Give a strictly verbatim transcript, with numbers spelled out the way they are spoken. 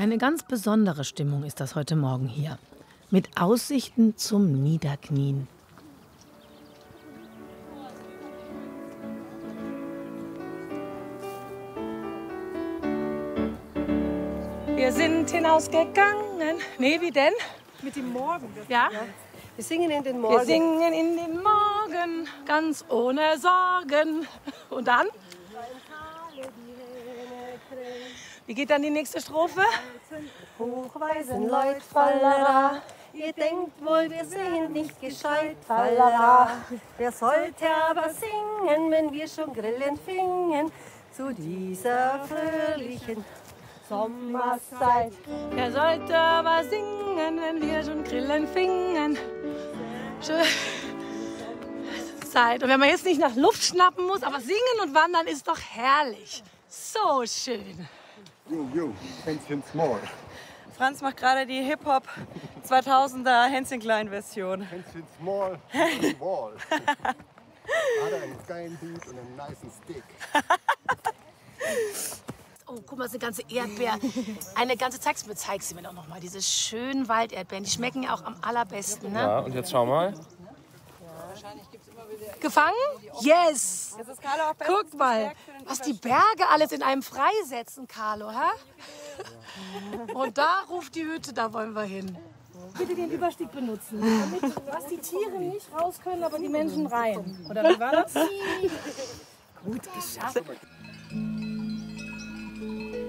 Eine ganz besondere Stimmung ist das heute Morgen hier. Mit Aussichten zum Niederknien. Wir sind hinausgegangen. Nee, wie denn? Mit dem Morgen. Ja? Wir singen in den Morgen. Wir singen in den Morgen, ganz ohne Sorgen. Und dann? Wie geht dann die nächste Strophe? Hochweisen Leut, Fallera. Ihr denkt wohl, wir sehen nicht gescheit, Fallera. Wer sollte aber singen, wenn wir schon Grillen fingen, zu dieser fröhlichen Sommerzeit. Wer sollte aber singen, wenn wir schon Grillen fingen? Schön. Zeit. Und wenn man jetzt nicht nach Luft schnappen muss, aber singen und wandern ist doch herrlich. So schön. Jo, jo, Hänschen Small. Franz macht gerade die Hip-Hop zweitausender Hänschen Klein Version. Hänschen Small, on Wall. Hat einen geilen Hut und einen nicen Stick. Oh, guck mal, das ist eine ganze Erdbeer. Eine ganze, zeig's mir, zeig sie mir doch noch mal. Diese schönen Walderdbeeren, die schmecken ja auch am allerbesten, ne? Ja, und jetzt schau mal. Gefangen? Yes! Das ist Carlo auch Guck mal, was die Berge alles in einem freisetzen, Carlo, hä? Und da ruft die Hütte, da wollen wir hin. Bitte den Überstieg benutzen, damit was die Tiere nicht raus können, aber die Menschen rein. Oder wie war das? Gut geschafft.